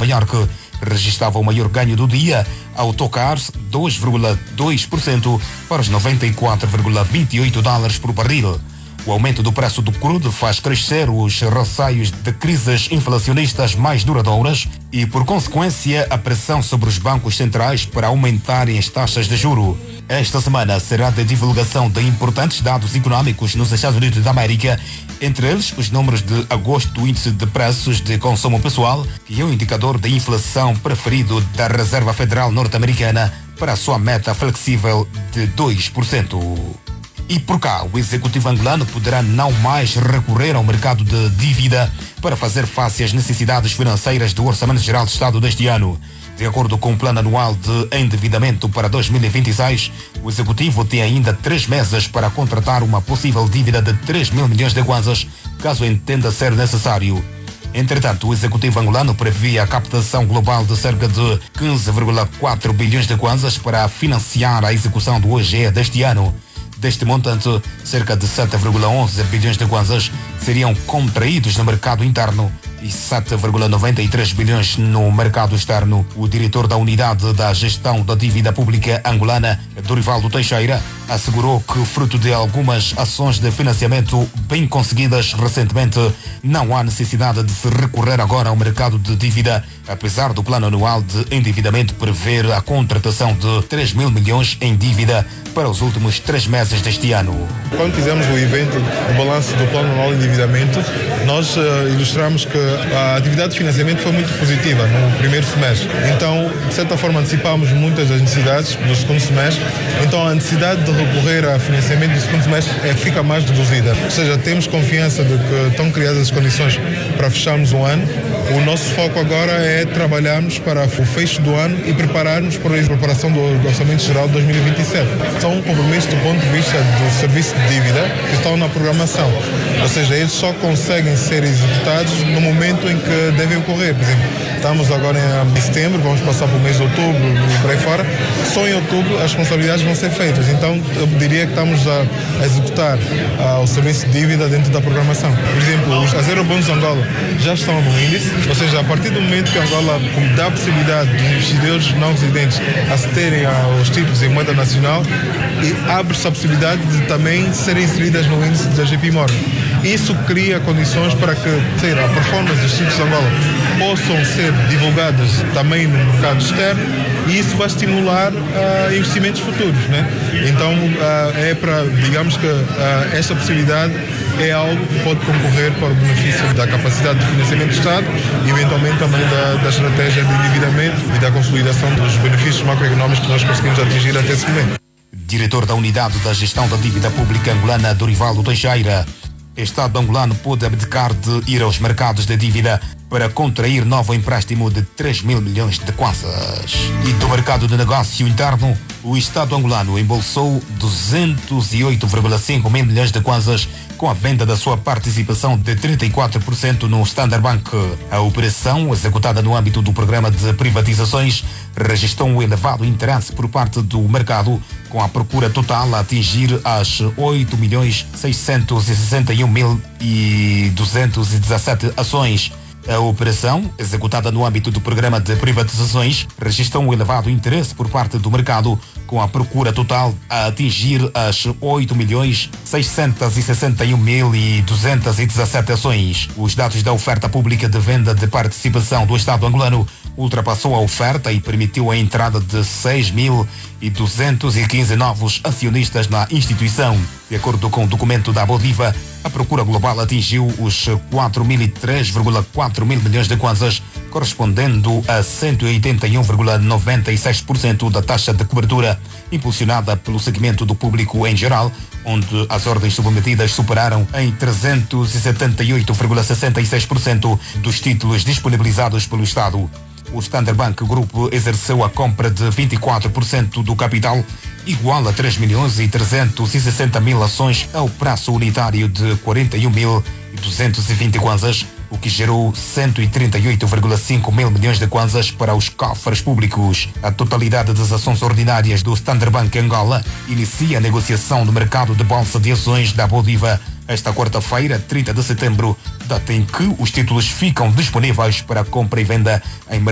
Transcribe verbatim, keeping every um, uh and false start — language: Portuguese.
Nova Iorque registrava o maior ganho do dia, ao tocar dois vírgula dois por cento para os noventa e quatro vírgula vinte e oito dólares por barril. O aumento do preço do crudo faz crescer os receios de crises inflacionistas mais duradouras e, por consequência, a pressão sobre os bancos centrais para aumentarem as taxas de juro. Esta semana será de divulgação de importantes dados econômicos nos Estados Unidos da América, entre eles os números de agosto do índice de preços de consumo pessoal, que é o indicador de inflação preferido da Reserva Federal norte-americana para a sua meta flexível de dois por cento. E por cá, o executivo angolano poderá não mais recorrer ao mercado de dívida para fazer face às necessidades financeiras do Orçamento Geral de Estado deste ano. De acordo com o plano anual de endividamento para dois mil e vinte e seis, o executivo tem ainda três meses para contratar uma possível dívida de três mil milhões de kwanzas, caso entenda ser necessário. Entretanto, o executivo angolano prevê a captação global de cerca de quinze vírgula quatro bilhões de kwanzas para financiar a execução do O G E deste ano. Deste montante, cerca de sete vírgula onze bilhões de kwanzas seriam contraídos no mercado interno e sete vírgula noventa e três bilhões no mercado externo. O diretor da Unidade da Gestão da Dívida Pública Angolana, Dorivaldo Teixeira, assegurou que, fruto de algumas ações de financiamento bem conseguidas recentemente, não há necessidade de se recorrer agora ao mercado de dívida, apesar do plano anual de endividamento prever a contratação de três mil milhões em dívida para os últimos três meses deste ano. Quando fizemos o evento, o balanço do plano anual de endividamento, nós uh, ilustramos que a atividade de financiamento foi muito positiva no primeiro semestre. Então, de certa forma, antecipámos muitas das necessidades do segundo semestre. Então, a necessidade de recorrer a financiamento do segundo semestre é, fica mais reduzida. Ou seja, temos confiança de que estão criadas as condições para fecharmos o ano. O nosso foco agora é trabalharmos para o fecho do ano e prepararmos para a preparação do, do Orçamento Geral de dois mil e vinte e sete. São compromissos do ponto de vista do serviço de dívida que estão na programação. Ou seja, eles só conseguem ser executados no momento em que devem ocorrer. Por exemplo, estamos agora em setembro, vamos passar para o mês de outubro e por aí fora. Só em outubro as responsabilidades vão ser feitas. Então, eu diria que estamos a, a executar a, o serviço de dívida dentro da programação. Por exemplo, os, as Eurobonds de Angola já estão no índice, ou seja, a partir do momento que Angola dá a possibilidade dos investidores não residentes acederem aos títulos em moeda nacional, e abre-se a possibilidade de também serem inseridas no índice da J P Morgan. Isso cria condições para que sei, a performance dos títulos de Angola possam ser divulgadas também no mercado externo, e isso vai estimular uh, investimentos futuros, né? Então, uh, é para, digamos que uh, esta possibilidade é algo que pode concorrer para o benefício da capacidade de financiamento do Estado e, eventualmente, também da, da estratégia de endividamento e da consolidação dos benefícios macroeconómicos que nós conseguimos atingir até esse momento. Diretor da Unidade da Gestão da Dívida Pública Angolana, Dorivaldo Teixeira. O Estado angolano pode abdicar de ir aos mercados de dívida para contrair novo empréstimo de três mil milhões de kwanzas. E do mercado de negócio interno, o Estado angolano embolsou duzentos e oito vírgula cinco mil milhões de kwanzas com a venda da sua participação de trinta e quatro por cento no Standard Bank. A operação, executada no âmbito do programa de privatizações, registrou um elevado interesse por parte do mercado, com a procura total a atingir as oito milhões seiscentos e sessenta e um mil e duzentos e dezassete ações. A operação, executada no âmbito do programa de privatizações, registrou um elevado interesse por parte do mercado, com a procura total a atingir as oito milhões seiscentos e sessenta e um mil e duzentos e dezassete ações. Os dados da oferta pública de venda de participação do Estado angolano ultrapassou a oferta e permitiu a entrada de seis mil duzentos e quinze novos acionistas na instituição. De acordo com o documento da Bodiva, a procura global atingiu os quatro mil e três vírgula quatro mil milhões de kwanzas, correspondendo a cento e oitenta e um vírgula noventa e seis por cento da taxa de cobertura, impulsionada pelo segmento do público em geral, onde as ordens submetidas superaram em trezentos e setenta e oito vírgula sessenta e seis por cento dos títulos disponibilizados pelo Estado. O Standard Bank Group exerceu a compra de vinte e quatro por cento do capital, igual a três milhões e trezentos e sessenta mil ações ao preço unitário de quarenta e um mil duzentos e vinte kwanzas, o que gerou cento e trinta e oito vírgula cinco mil milhões de kwanzas para os cofres públicos. A totalidade das ações ordinárias do Standard Bank Angola inicia a negociação no mercado de bolsa de ações da Bodiva esta quarta-feira, trinta de setembro, data em que os títulos ficam disponíveis para compra e venda em